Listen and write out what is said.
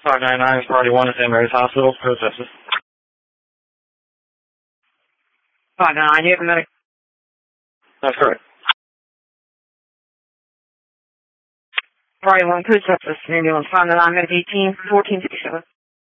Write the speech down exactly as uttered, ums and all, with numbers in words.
five nine nine is Party one at Saint Mary's Hospital. Code Texas. five nine nine, you have a medic? That's correct. Party one, Code Texas, ambulance five nine nine, medic eighteen, fourteen fifty-seven.